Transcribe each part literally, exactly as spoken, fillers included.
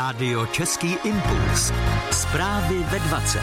Rádio Český impuls. Zprávy ve dvacet.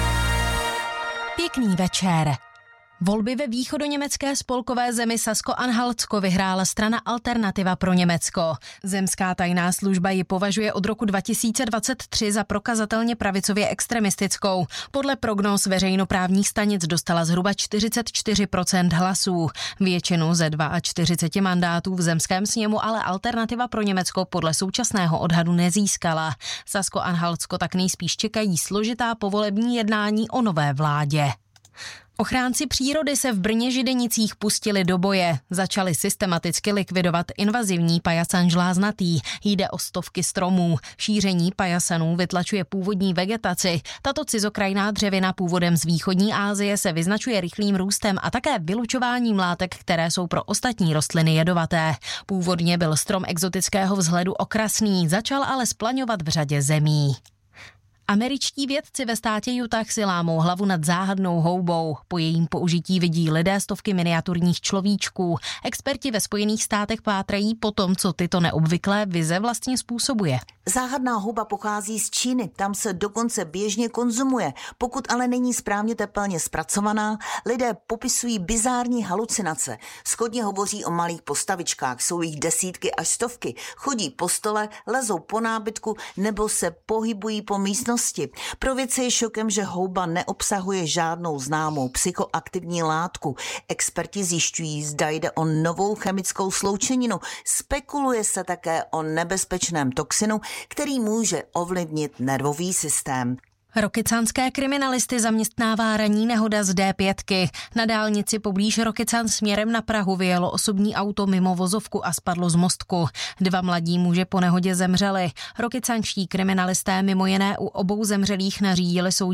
Pěkný večer. Volby ve východoněmecké spolkové zemi Sasko-Anhaltsko vyhrála strana Alternativa pro Německo. Zemská tajná služba ji považuje od roku dva tisíce dvacet tři za prokazatelně pravicově extremistickou. Podle prognóz veřejnoprávních stanic dostala zhruba čtyřicet čtyři procent hlasů. Většinu ze čtyřiceti dvou mandátů v zemském sněmu ale Alternativa pro Německo podle současného odhadu nezískala. Sasko-Anhaltsko tak nejspíš čekají složitá povolební jednání o nové vládě. Ochránci přírody se v Brně Židenicích pustili do boje. Začali systematicky likvidovat invazivní pajacan žláznatý. Jde o stovky stromů. Šíření pajasanů vytlačuje původní vegetaci. Tato cizokrajná dřevina původem z východní Asie se vyznačuje rychlým růstem a také vylučováním látek, které jsou pro ostatní rostliny jedovaté. Původně byl strom exotického vzhledu okrasný, začal ale splaňovat v řadě zemí. Američtí vědci ve státě Utah si lámou hlavu nad záhadnou houbou. Po jejím použití vidí lidé stovky miniaturních človíčků. Experti ve Spojených státech pátrají po tom, co tyto neobvyklé vize vlastně způsobuje. Záhadná houba pochází z Číny, tam se dokonce běžně konzumuje. Pokud ale není správně tepelně zpracovaná, lidé popisují bizární halucinace. Shodně hovoří o malých postavičkách, jsou jich desítky až stovky. Chodí po stole, lezou po nábytku nebo se pohybují po místnosti. Pro vědce je šokem, že houba neobsahuje žádnou známou psychoaktivní látku. Experti zjišťují, zda jde o novou chemickou sloučeninu. Spekuluje se také o nebezpečném toxinu, který může ovlivnit nervový systém. Rokycanské kriminalisty zaměstnává ranní nehoda z dé pět. Na dálnici poblíž Rokycan směrem na Prahu vyjelo osobní auto mimo vozovku a spadlo z mostku. Dva mladí muži po nehodě zemřeli. Rokycanští kriminalisté mimo jiné u obou zemřelých nařídili soudní